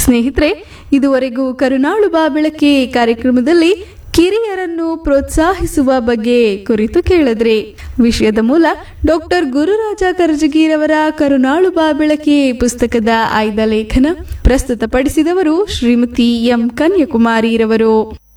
ಸ್ನೇಹಿತರೆ, ಇದುವರೆಗೂ ಕರುನಾಳು ಬಾ ಬೆಳಕೆ ಕಾರ್ಯಕ್ರಮದಲ್ಲಿ ಕಿರಿಯರನ್ನು ಪ್ರೋತ್ಸಾಹಿಸುವ ಬಗ್ಗೆ ಕುರಿತು ಕೇಳಿದ್ರಿ. ವಿಷಯದ ಮೂಲ ಡಾಕ್ಟರ್ ಗುರುರಾಜ ಕರ್ಜಗಿರವರ ಕರುನಾಳು ಬಾ ಬೆಳಕೆ ಪುಸ್ತಕದ ಆಯ್ದ ಲೇಖನ. ಪ್ರಸ್ತುತಪಡಿಸಿದವರು ಶ್ರೀಮತಿ ಎಂ ಕನ್ಯಾಕುಮಾರಿರವರು.